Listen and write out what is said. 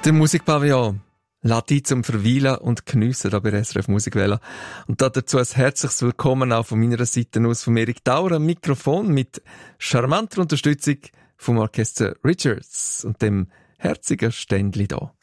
Der Musikpavillon lädt ein zum Verweilen und Geniessen hier bei SRF Musikwelle. Und dazu ein herzliches Willkommen auch von meiner Seite aus von Erik Dauer am Mikrofon mit charmanter Unterstützung vom Orchester Richards und dem herzigen Ständli da.